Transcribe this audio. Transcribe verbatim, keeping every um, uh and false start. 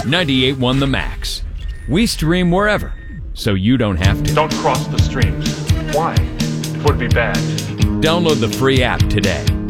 ninety-eight point one The Max. We stream wherever, so you don't have to. Don't cross the streams. Why? It would be bad. Download the free app today.